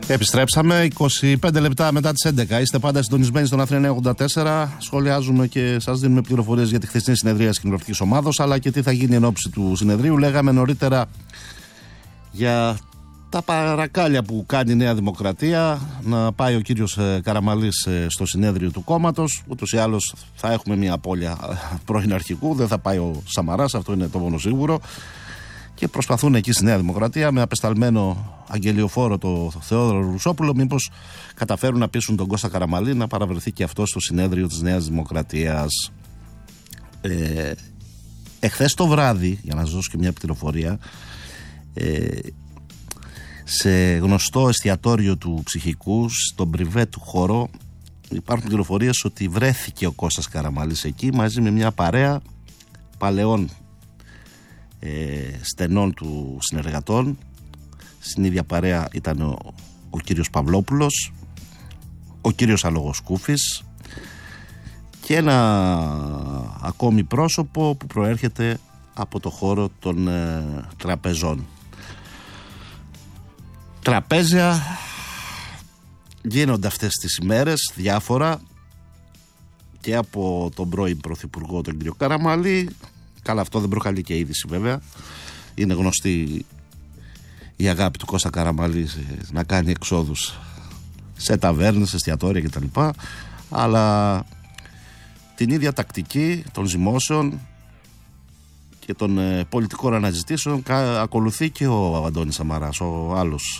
Επιστρέψαμε 25 λεπτά μετά τις 11. Είστε πάντα συντονισμένοι στον Αθήνα 84. Σχολιάζουμε και σας δίνουμε πληροφορίες για τη χθεσινή συνεδρία της κοινοβουλευτικής ομάδος, αλλά και τι θα γίνει εν ώψη του συνεδρίου. Λέγαμε νωρίτερα για τα παρακάλια που κάνει η Νέα Δημοκρατία να πάει ο κύριος Καραμαλής στο συνέδριο του κόμματος. Ούτως ή άλλως θα έχουμε μια απώλεια πρώην αρχικού. Δεν θα πάει ο Σαμαράς, αυτό είναι το μόνο σίγουρο. Και προσπαθούν εκεί στη Νέα Δημοκρατία με απεσταλμένο αγγελιοφόρο το Θεόδωρο Ρουσόπουλο, μήπως καταφέρουν να πείσουν τον Κώστα Καραμαλή να παραβρεθεί και αυτό στο συνέδριο της Νέας Δημοκρατίας. Εχθές το βράδυ, για να σας δώσω και μια πληροφορία, σε γνωστό εστιατόριο του Ψυχικού, στον πριβέ του χώρο, υπάρχουν πληροφορίες ότι βρέθηκε ο Κώστας Καραμαλής εκεί μαζί με μια παρέα παλαιών στενών του συνεργατών. Στην ίδια παρέα ήταν ο κύριος Παυλόπουλος, ο κύριος Αλογοσκούφης και ένα ακόμη πρόσωπο που προέρχεται από το χώρο των τραπεζών. Τραπέζια γίνονται αυτές τις ημέρες διάφορα και από τον πρώην πρωθυπουργό τον κύριο Καραμαλή. Καλά, αυτό δεν προκαλεί και είδηση βέβαια. Είναι γνωστή η αγάπη του Κώστα Καραμαλή να κάνει εξόδους σε ταβέρνες, σε εστιατόρια κτλ. Αλλά την ίδια τακτική των ζυμώσεων και των πολιτικών αναζητήσεων ακολουθεί και ο Αντώνης Σαμαράς, ο άλλος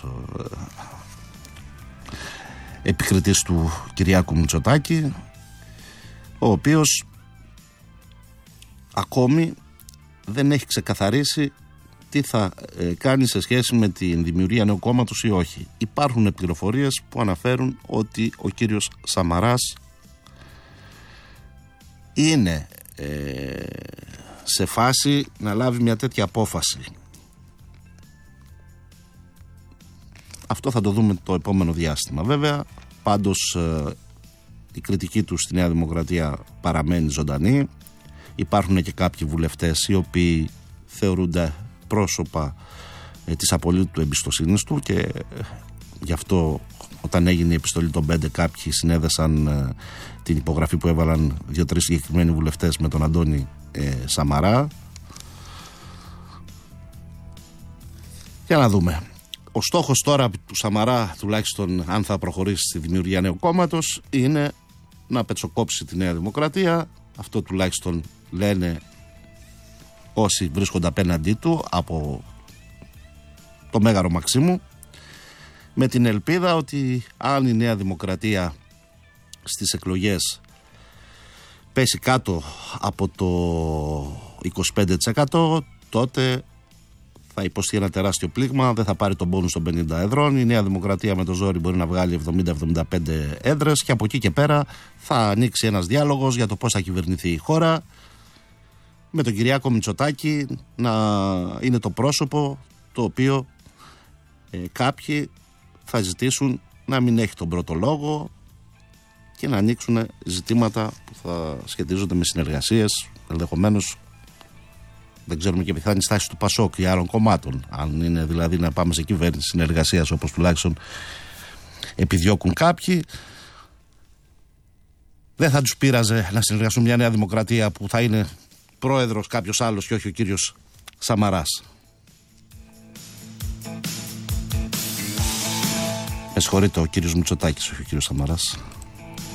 επικριτής του Κυριάκου Μητσοτάκη, ο οποίος ακόμη δεν έχει ξεκαθαρίσει τι θα κάνει σε σχέση με την δημιουργία νέου κόμματος ή όχι. Υπάρχουν πληροφορίες που αναφέρουν ότι ο κύριος Σαμαράς είναι σε φάση να λάβει μια τέτοια απόφαση. Αυτό θα το δούμε το επόμενο διάστημα. Βέβαια, πάντως η κριτική του στη Νέα Δημοκρατία παραμένει ζωντανή. Υπάρχουν και κάποιοι βουλευτές οι οποίοι θεωρούνται πρόσωπα της απολύτου εμπιστοσύνης του και γι' αυτό όταν έγινε η επιστολή των 5 κάποιοι συνέδεσαν την υπογραφή που έβαλαν 2-3 συγκεκριμένοι βουλευτές με τον Αντώνη Σαμαρά. Για να δούμε. Ο στόχος τώρα του Σαμαρά, τουλάχιστον αν θα προχωρήσει στη δημιουργία νέου κόμματος, είναι να πετσοκόψει τη Νέα Δημοκρατία. Αυτό τουλάχιστον λένε όσοι βρίσκονται απέναντί του από το Μέγαρο Μαξίμου, με την ελπίδα ότι αν η Νέα Δημοκρατία στις εκλογές πέσει κάτω από το 25%, τότε θα υποστεί ένα τεράστιο πλήγμα, δεν θα πάρει τον πόνους των 50 έδρων. Η Νέα Δημοκρατία με το ζόρι μπορεί να βγάλει 70-75 έδρες και από εκεί και πέρα θα ανοίξει ένας διάλογος για το πώς θα κυβερνηθεί η χώρα, με τον Κυριάκο Μητσοτάκη να είναι το πρόσωπο το οποίο κάποιοι θα ζητήσουν να μην έχει τον πρώτο λόγο και να ανοίξουν ζητήματα που θα σχετίζονται με συνεργασίες, ενδεχομένως δεν ξέρουμε και πιθανή στάση του Πασόκ ή άλλων κομμάτων, αν είναι δηλαδή να πάμε σε κυβέρνηση συνεργασίας όπως τουλάχιστον επιδιώκουν κάποιοι. Δεν θα τους πείραζε να συνεργαστούν μια Νέα Δημοκρατία που θα είναι πρόεδρος κάποιος άλλος και όχι ο κύριος Σαμαράς. Με συγχωρείτε, ο κύριος Μητσοτάκης, όχι ο κύριος Σαμαράς.